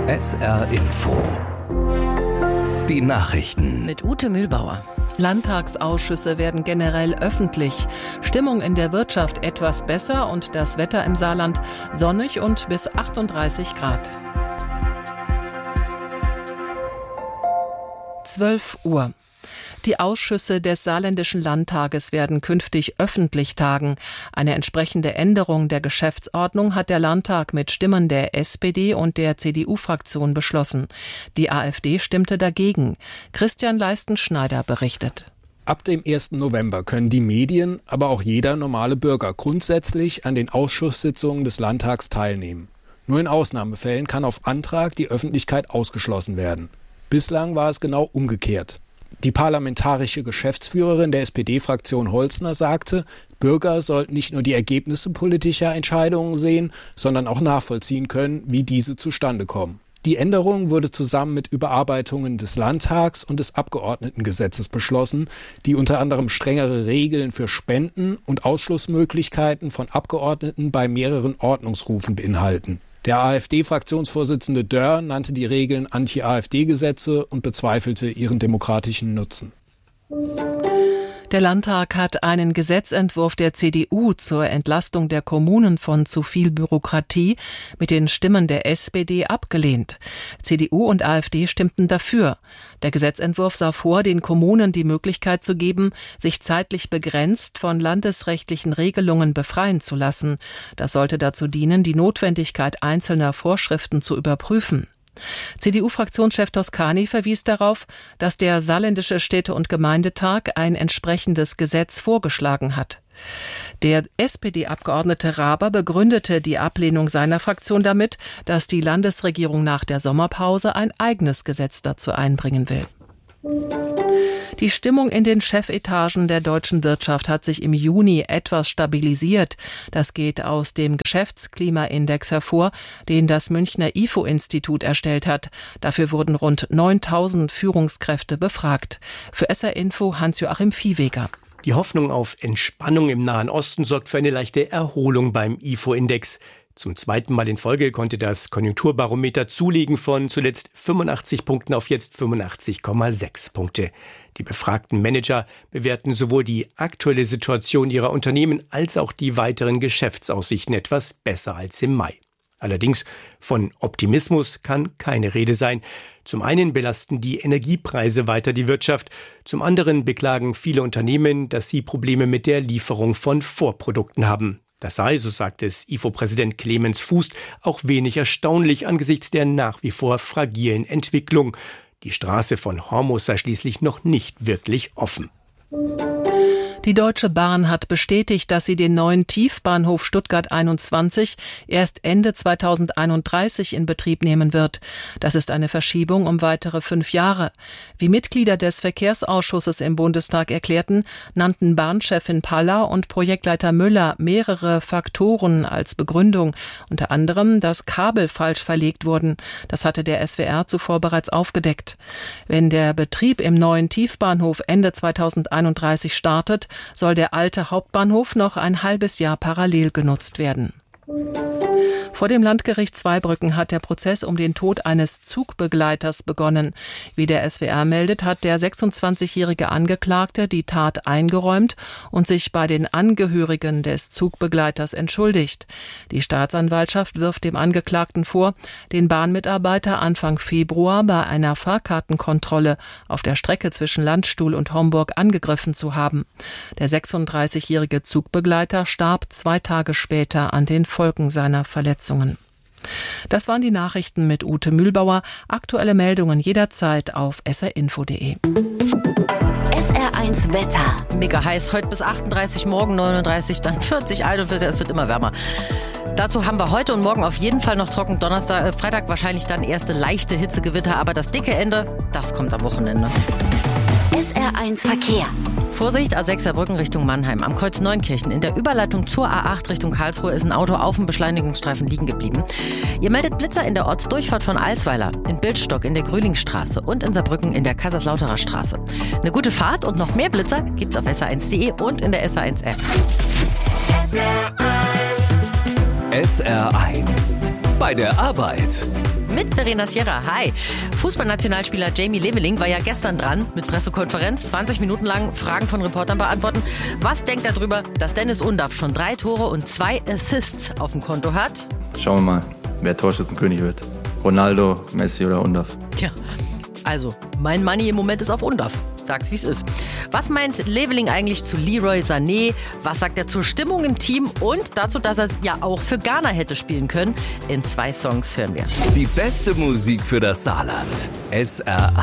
SR Info. Die Nachrichten. Mit Ute Mühlbauer. Landtagsausschüsse werden generell öffentlich. Stimmung in der Wirtschaft etwas besser und das Wetter im Saarland sonnig und bis 38 Grad. 12 Uhr. Die Ausschüsse des Saarländischen Landtages werden künftig öffentlich tagen. Eine entsprechende Änderung der Geschäftsordnung hat der Landtag mit Stimmen der SPD und der CDU-Fraktion beschlossen. Die AfD stimmte dagegen. Christian Leisten-Schneider berichtet. Ab dem 1. November können die Medien, aber auch jeder normale Bürger grundsätzlich an den Ausschusssitzungen des Landtags teilnehmen. Nur in Ausnahmefällen kann auf Antrag die Öffentlichkeit ausgeschlossen werden. Bislang war es genau umgekehrt. Die parlamentarische Geschäftsführerin der SPD-Fraktion Holzner sagte, Bürger sollten nicht nur die Ergebnisse politischer Entscheidungen sehen, sondern auch nachvollziehen können, wie diese zustande kommen. Die Änderung wurde zusammen mit Überarbeitungen des Landtags und des Abgeordnetengesetzes beschlossen, die unter anderem strengere Regeln für Spenden und Ausschlussmöglichkeiten von Abgeordneten bei mehreren Ordnungsrufen beinhalten. Der AfD-Fraktionsvorsitzende Dörr nannte die Regeln Anti-AfD-Gesetze und bezweifelte ihren demokratischen Nutzen. Der Landtag hat einen Gesetzentwurf der CDU zur Entlastung der Kommunen von zu viel Bürokratie mit den Stimmen der SPD abgelehnt. CDU und AfD stimmten dafür. Der Gesetzentwurf sah vor, den Kommunen die Möglichkeit zu geben, sich zeitlich begrenzt von landesrechtlichen Regelungen befreien zu lassen. Das sollte dazu dienen, die Notwendigkeit einzelner Vorschriften zu überprüfen. CDU-Fraktionschef Toscani verwies darauf, dass der Saarländische Städte- und Gemeindetag ein entsprechendes Gesetz vorgeschlagen hat. Der SPD-Abgeordnete Raber begründete die Ablehnung seiner Fraktion damit, dass die Landesregierung nach der Sommerpause ein eigenes Gesetz dazu einbringen will. Die Stimmung in den Chefetagen der deutschen Wirtschaft hat sich im Juni etwas stabilisiert. Das geht aus dem Geschäftsklimaindex hervor, den das Münchner IFO-Institut erstellt hat. Dafür wurden rund 9.000 Führungskräfte befragt. Für SR Info Hans-Joachim Viehweger. Die Hoffnung auf Entspannung im Nahen Osten sorgt für eine leichte Erholung beim IFO-Index. Zum zweiten Mal in Folge konnte das Konjunkturbarometer zulegen von zuletzt 85 Punkten auf jetzt 85,6 Punkte. Die befragten Manager bewerten sowohl die aktuelle Situation ihrer Unternehmen als auch die weiteren Geschäftsaussichten etwas besser als im Mai. Allerdings von Optimismus kann keine Rede sein. Zum einen belasten die Energiepreise weiter die Wirtschaft, zum anderen beklagen viele Unternehmen, dass sie Probleme mit der Lieferung von Vorprodukten haben. Das sei, so sagt es IFO-Präsident Clemens Fuß, auch wenig erstaunlich angesichts der nach wie vor fragilen Entwicklung. Die Straße von Hormuz sei schließlich noch nicht wirklich offen. Die Deutsche Bahn hat bestätigt, dass sie den neuen Tiefbahnhof Stuttgart 21 erst Ende 2031 in Betrieb nehmen wird. Das ist eine Verschiebung um weitere 5 Jahre. Wie Mitglieder des Verkehrsausschusses im Bundestag erklärten, nannten Bahnchefin Paller und Projektleiter Müller mehrere Faktoren als Begründung, unter anderem, dass Kabel falsch verlegt wurden. Das hatte der SWR zuvor bereits aufgedeckt. Wenn der Betrieb im neuen Tiefbahnhof Ende 2031 startet, soll der alte Hauptbahnhof noch ein halbes Jahr parallel genutzt werden. Vor dem Landgericht Zweibrücken hat der Prozess um den Tod eines Zugbegleiters begonnen. Wie der SWR meldet, hat der 26-jährige Angeklagte die Tat eingeräumt und sich bei den Angehörigen des Zugbegleiters entschuldigt. Die Staatsanwaltschaft wirft dem Angeklagten vor, den Bahnmitarbeiter Anfang Februar bei einer Fahrkartenkontrolle auf der Strecke zwischen Landstuhl und Homburg angegriffen zu haben. Der 36-jährige Zugbegleiter starb 2 Tage später an den Folgen seiner Verletzungen. Das waren die Nachrichten mit Ute Mühlbauer. Aktuelle Meldungen jederzeit auf srinfo.de. SR1 Wetter. Mega heiß, heute bis 38, morgen 39, dann 40, 41, es wird immer wärmer. Dazu haben wir heute und morgen auf jeden Fall noch trocken. Freitag wahrscheinlich dann erste leichte Hitzegewitter, aber das dicke Ende, das kommt am Wochenende. SR1 Verkehr. Vorsicht, A6 Saarbrücken Richtung Mannheim. Am Kreuz Neunkirchen in der Überleitung zur A8 Richtung Karlsruhe ist ein Auto auf dem Beschleunigungsstreifen liegen geblieben. Ihr meldet Blitzer in der Ortsdurchfahrt von Alsweiler, in Bildstock in der Grühlingstraße und in Saarbrücken in der Kaiserslauterer Straße. Eine gute Fahrt und noch mehr Blitzer gibt's auf sr1.de und in der SR1 App. SR1 bei der Arbeit. Mit Verena Sierra. Hi. Fußballnationalspieler Jamie Leveling war ja gestern dran mit Pressekonferenz. 20 Minuten lang Fragen von Reportern beantworten. Was denkt er darüber, dass Dennis Undaff schon 3 Tore und 2 Assists auf dem Konto hat? Schauen wir mal, wer Torschützenkönig wird. Ronaldo, Messi oder Undaff? Tja, also mein Money im Moment ist auf Undaff. Sag's, wie es ist. Was meint Leveling eigentlich zu Leroy Sané? Was sagt er zur Stimmung im Team? Und dazu, dass er ja auch für Ghana hätte spielen können. In 2 Songs hören wir. Die beste Musik für das Saarland. SR1.